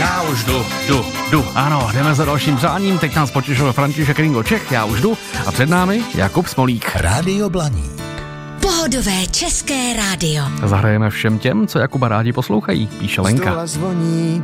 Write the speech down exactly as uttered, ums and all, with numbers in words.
Já už jdu, jdu, jdu. Ano, jdeme za dalším přáním. Teď nás potěšil František Ringo Čech. Já už jdu. A před námi Jakub Smolík. Rádio Blaník. Pohodové české rádio. Zahrajeme všem těm, co Jakuba rádi poslouchají, píše Lenka. Stola zvoní,